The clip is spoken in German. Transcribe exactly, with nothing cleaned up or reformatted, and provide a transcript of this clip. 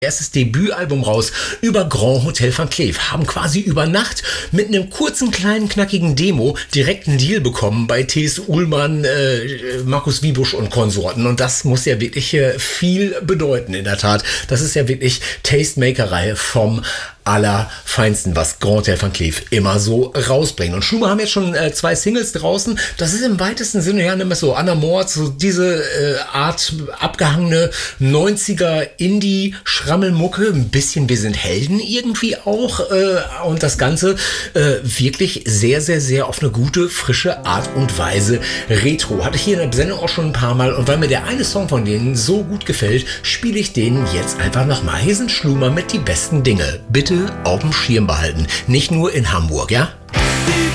erstes Debütalbum raus über Grand Hotel Van Cleef, haben quasi über Nacht mit einem kurzen, kleinen, knackigen Demo direkt einen Deal bekommen bei T S Ullmann, äh, Markus Wiebusch und Konsorten. Und das muss ja wirklich äh, viel bedeuten, in der Tat. Das ist ja wirklich Tastemakerei vom Allerfeinsten, was Grand Hotel Van Cleef immer so rausbringen. Und Schumer haben jetzt schon äh, zwei Singles draußen. Das ist im weitesten Sinne ja nicht mehr so Anna Mord, so diese äh, Art abgehangene neunziger Indie-Schrammelmucke. Ein bisschen Wir sind Helden irgendwie auch. Äh, und das Ganze äh, wirklich sehr, sehr, sehr auf eine gute, frische Art und Weise retro. Hatte ich hier in der Sendung auch schon ein paar Mal. Und weil mir der eine Song von denen so gut gefällt, spiele ich den jetzt einfach nochmal. Hier sind Schlumer mit Die besten Dinge. Bitte auf dem Schirm behalten. Nicht nur in Hamburg, ja?